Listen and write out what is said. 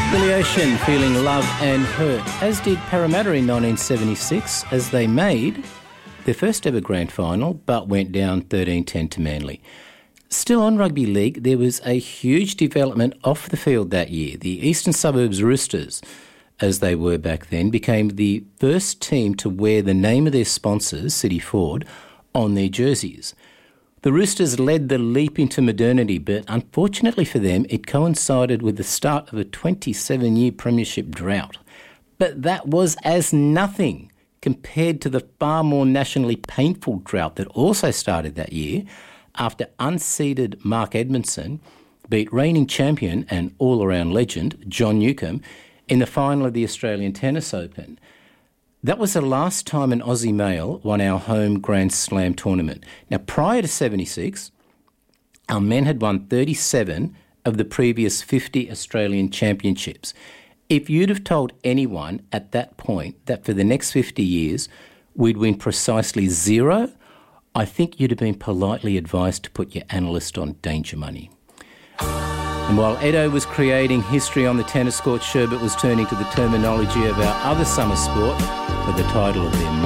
Billy Ocean, Feeling Love and Hurt, as did Parramatta in 1976, as they made their first ever grand final, but went down 13-10 to Manly. Still on rugby league, there was a huge development off the field that year. The Eastern Suburbs Roosters, as they were back then, became the first team to wear the name of their sponsors, City Ford, on their jerseys. The Roosters led the leap into modernity, but unfortunately for them, it coincided with the start of a 27-year premiership drought. But that was as nothing compared to the far more nationally painful drought that also started that year after unseeded Mark Edmondson beat reigning champion and all-around legend John Newcombe in the final of the Australian Tennis Open. That was the last time an Aussie male won our home Grand Slam tournament. Now, prior to 76, our men had won 37 of the previous 50 Australian championships. If you'd have told anyone at that point that for the next 50 years we'd win precisely zero, I think you'd have been politely advised to put your analyst on danger money. And while Edo was creating history on the tennis court, Sherbet was turning to the terminology of our other summer sport for the title of their